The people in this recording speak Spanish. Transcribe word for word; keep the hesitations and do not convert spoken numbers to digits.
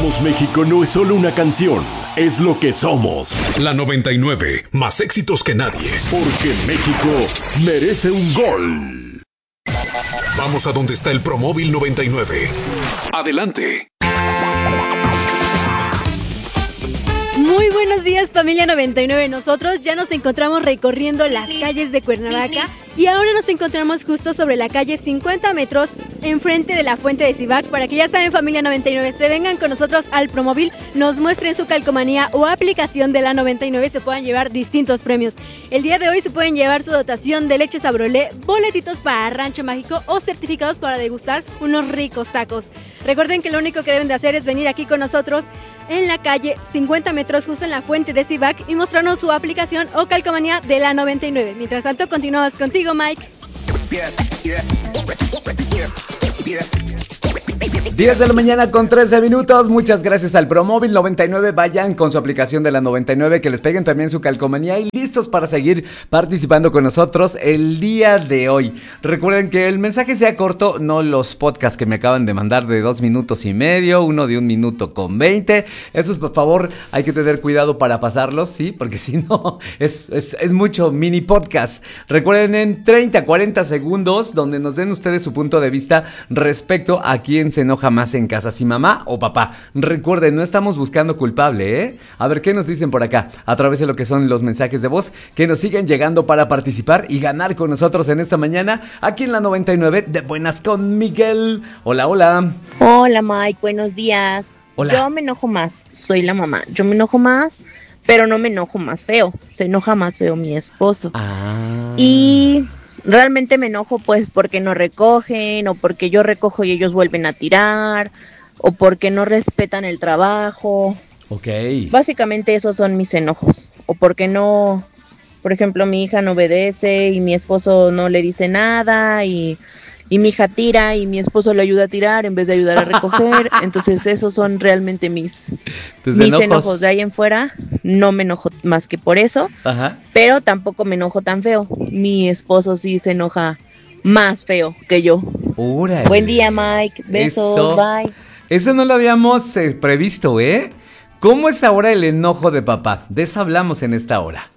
Somos México no es solo una canción, es lo que somos. La noventa y nueve, más éxitos que nadie. Porque México merece un gol. Vamos a donde está el Promóvil noventa y nueve. Adelante. Muy buenos días, familia noventa y nueve. Nosotros ya nos encontramos recorriendo las calles de Cuernavaca y ahora nos encontramos justo sobre la calle cincuenta metros enfrente de la fuente de Cibac, para que ya saben, familia noventa y nueve, se vengan con nosotros al Promóvil, nos muestren su calcomanía o aplicación de la noventa y nueve y se puedan llevar distintos premios. El día de hoy se pueden llevar su dotación de leche Sabrolé, boletitos para Rancho Mágico o certificados para degustar unos ricos tacos. Recuerden que lo único que deben de hacer es venir aquí con nosotros en la calle cincuenta metros, justo en la fuente de Cibac, y mostrarnos su aplicación o calcomanía de la noventa y nueve. Mientras tanto, continuamos contigo, Mike. diez de la mañana con trece minutos. Muchas gracias al Promóvil noventa y nueve. Vayan con su aplicación de la noventa y nueve, que les peguen también su calcomanía y listos para seguir participando con nosotros el día de hoy. Recuerden que el mensaje sea corto, no los podcasts que me acaban de mandar de dos minutos y medio, uno de un minuto con veinte. Esos, por favor, hay que tener cuidado para pasarlos, ¿sí? Porque si no, es, es, es mucho mini podcast. Recuerden, en treinta, cuarenta segundos, donde nos den ustedes su punto de vista respecto a quién se enoja más en casa, si mamá o papá. Recuerden, no estamos buscando culpable, ¿eh? A ver, ¿qué nos dicen por acá? A través de lo que son los mensajes de voz, que nos siguen llegando para participar y ganar con nosotros en esta mañana, aquí en la noventa y nueve, de buenas con Miguel. Hola, hola. Hola, Mike, buenos días. Hola. Yo me enojo más, soy la mamá. Yo me enojo más, pero no me enojo más feo. Se enoja más feo mi esposo. Ah. Y realmente me enojo pues porque no recogen, o porque yo recojo y ellos vuelven a tirar, o porque no respetan el trabajo. Ok. Básicamente esos son mis enojos. O porque no, por ejemplo, mi hija no obedece y mi esposo no le dice nada, y, y mi hija tira y mi esposo le ayuda a tirar en vez de ayudar a recoger. Entonces esos son realmente mis, mis enojos. enojos. De ahí en fuera no me enojo más que por eso. Ajá. Pero tampoco me enojo tan feo. Mi esposo sí se enoja más feo que yo. Órale. Buen día, Mike. Besos, Eso, bye. Eso no lo habíamos eh, previsto, ¿eh? ¿Cómo es ahora el enojo de papá? De eso hablamos en esta hora.